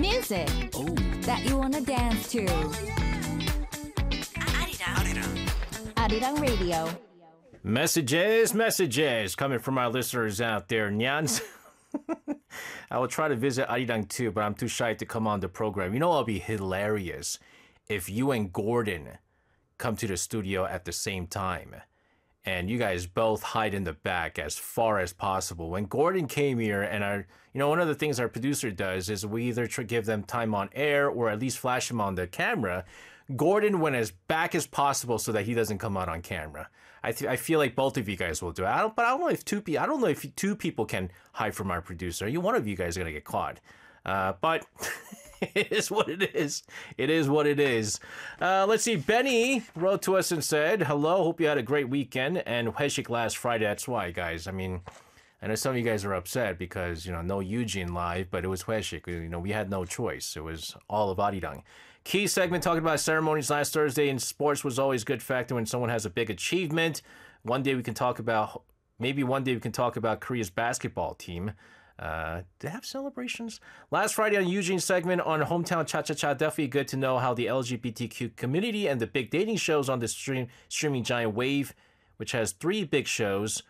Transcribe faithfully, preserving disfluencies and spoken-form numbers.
Music Oh, that you wanna dance to. Arirang. Arirang Radio. Messages, messages coming from our listeners out there. Nyans. I will try to visit Arirang too, but I'm too shy to come on the program. You know, it'll be hilarious if you and Gordon come to the studio at the same time and you guys both hide in the back as far as possible. When Gordon came here, and our, you know, one of the things our producer does is we either tr- give them time on air or at least flash him on the camera. Gordon went as back as possible so that he doesn't come out on camera. I th- I feel like both of you guys will do it. I don't, but I don't know if two people. I don't know if two people can hide from our producer. You, one of you guys are gonna get caught. Uh, but it is what it is. It is what it is. Uh, let's see. Benny wrote to us and said, "Hello. Hope you had a great weekend and 회식 last Friday." That's why, guys. I mean, I know some of you guys are upset because, you know, no Eugene live, but it was 회식. You know, we had no choice. It was all of Arirang. Key segment talking about ceremonies last Thursday in sports was always a good factor when someone has a big achievement. One day we can talk about, maybe one day we can talk about Korea's basketball team. Uh, do they have celebrations? Last Friday on Eugene's segment on Hometown Cha-Cha-Cha, definitely good to know how the L G B T Q community and the big dating shows on the stream streaming giant Wave, which has three big shows,